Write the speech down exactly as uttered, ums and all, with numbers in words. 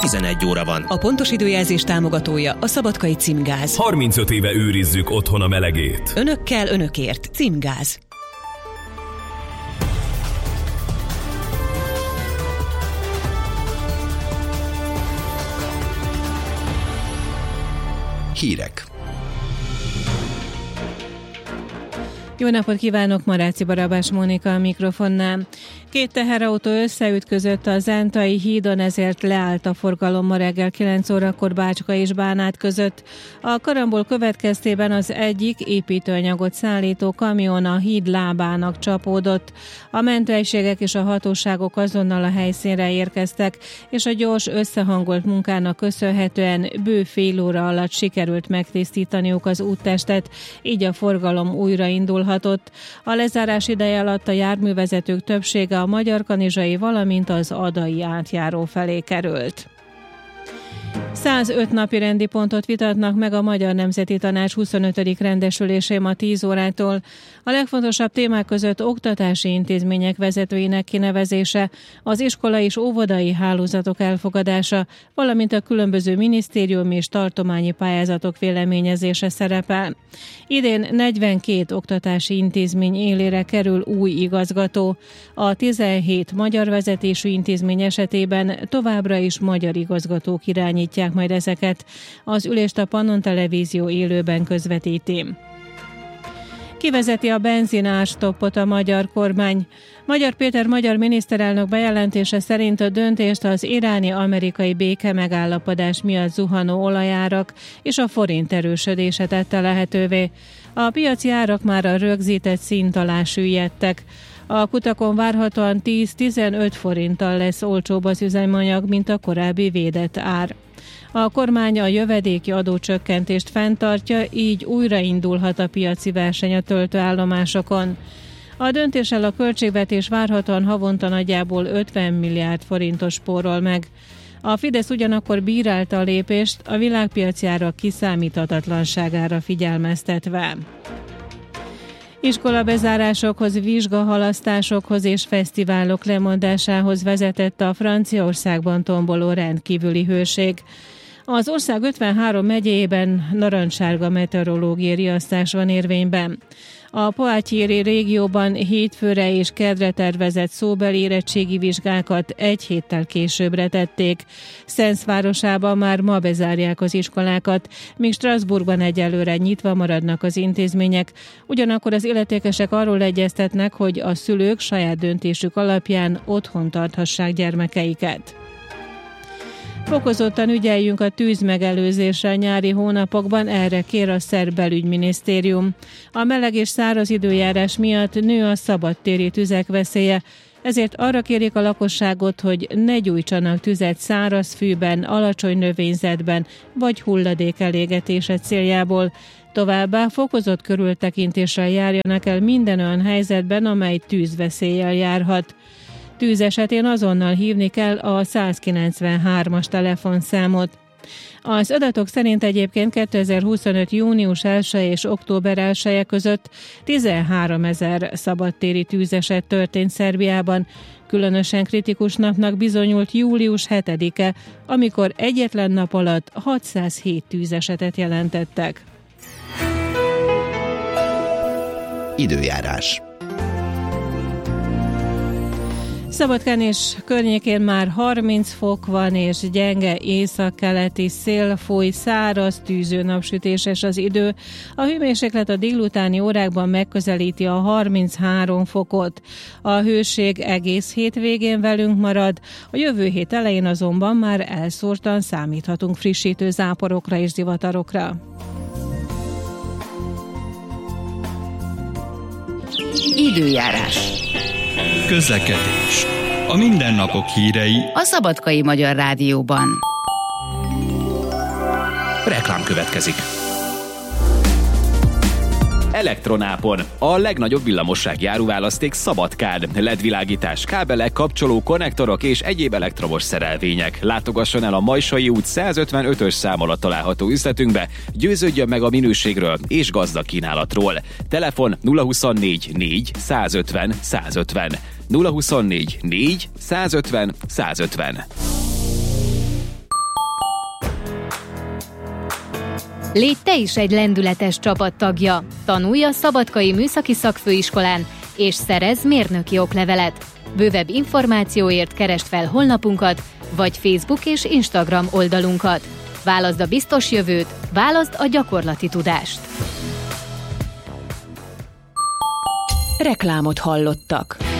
tizenegy óra van. A pontos időjelzés támogatója a Szabadkai Címgáz. harmincöt éve őrizzük otthon a melegét. Önökkel, önökért. Címgáz. Hírek. Jó napot kívánok, Maráci Barabás Mónika a mikrofonnál. Két teherautó összeütközött a Zentai hídon, ezért leállt a forgalom ma reggel kilenc órakor Bácska és Bánát között. A karambol következtében az egyik építőanyagot szállító kamion a híd lábának csapódott. A mentőegységek és a hatóságok azonnal a helyszínre érkeztek, és a gyors összehangolt munkának köszönhetően bő fél óra alatt sikerült megtisztítaniuk az úttestet, így a forgalom újraindulhatott. A lezárás ideje alatt a járművezetők többsége a Magyarkanizsai, valamint az adai átjáró felé került. százöt napi rendi pontot vitatnak meg a Magyar Nemzeti Tanács huszonötödik rendesülésén ma tíz órától. A legfontosabb témák között oktatási intézmények vezetőinek kinevezése, az iskola és óvodai hálózatok elfogadása, valamint a különböző minisztériumi és tartományi pályázatok véleményezése szerepel. Idén negyvenkét oktatási intézmény élére kerül új igazgató. A tizenhét magyar vezetésű intézmény esetében továbbra is magyar igazgatók irányítják majd ezeket. Az ülést a Pannon Televízió élőben közvetíti. Kivezeti a benzinárstoppot a magyar kormány. Magyar Péter magyar miniszterelnök bejelentése szerint a döntést az iráni-amerikai béke megállapodás miatt zuhanó olajárak és a forint erősödése tette lehetővé. A piaci árak már a rögzített szint alá süllyedtek. A kutakon várhatóan tíz-tizenöt forinttal lesz olcsóbb az üzemanyag, mint a korábbi védett ár. A kormány a jövedéki adócsökkentést fenntartja, így újraindulhat a piaci verseny a töltőállomásokon. A döntéssel a költségvetés várhatóan havonta nagyjából ötven milliárd forintos spórol meg. A Fidesz ugyanakkor bírálta a lépést, a világpiaci árak kiszámíthatatlanságára figyelmeztetve. Iskolabezárásokhoz, vizsgahalasztásokhoz és fesztiválok lemondásához vezetett a Franciaországban tomboló rendkívüli hőség. Az ország ötvenhárom megyéjében narancssárga meteorológiai riasztás van érvényben. A Poitiers régióban hétfőre és kedre tervezett szóbeli érettségi vizsgákat egy héttel későbbre tették. Sens városában már ma bezárják az iskolákat, míg Strasbourgban egyelőre nyitva maradnak az intézmények. Ugyanakkor az illetékesek arról egyeztetnek, hogy a szülők saját döntésük alapján otthon tarthassák gyermekeiket. Fokozottan ügyeljünk a tűzmegelőzésre a nyári hónapokban, erre kér a szerb belügyminisztérium. A meleg és száraz időjárás miatt nő a szabadtéri tüzek veszélye, ezért arra kérik a lakosságot, hogy ne gyújtsanak tüzet száraz fűben, alacsony növényzetben vagy hulladék elégetése céljából. Továbbá fokozott körültekintéssel járjanak el minden olyan helyzetben, amely tűzveszéllyel járhat. Tűz esetén azonnal hívni kell a százkilencvenhármas telefonszámot. Az adatok szerint egyébként kétezer-huszonöt. június elseje és október elseje között tizenháromezer szabadtéri tűzeset történt Szerbiában. Különösen kritikus napnak bizonyult július hetedike, amikor egyetlen nap alatt hatszázhét tűzesetet jelentettek. Időjárás. Szabadkán és környékén már harminc fok van, és gyenge északkeleti szél fúj, száraz, tűző, napsütéses az idő. A hőmérséklet a délutáni órákban megközelíti a harminchárom fokot. A hőség egész hétvégén velünk marad, a jövő hét elején azonban már elszórtan számíthatunk frissítő záporokra és zivatarokra. Időjárás. Közlekedés. A mindennapok hírei a Szabadkai Magyar Rádióban. Reklám következik. Elektronápon. A legnagyobb villamossági áruválaszték Szabadkán. el é dé világítás, kábelek, kapcsoló, konnektorok és egyéb elektromos szerelvények. Látogasson el a Majsai út százötvenötös szám alatt található üzletünkbe, győződjön meg a minőségről és gazdag kínálatról. Telefon nulla huszonnégy négy százötven százötven. nulla huszonnégy négy százötven százötven. Légy te is egy lendületes csapattagja. Tanulj a Szabadkai Műszaki Szakfőiskolán, és szerezz mérnöki oklevelet. Bővebb információért keresd fel honlapunkat, vagy Facebook és Instagram oldalunkat. Válaszd a biztos jövőt, válaszd a gyakorlati tudást. Reklámot hallottak.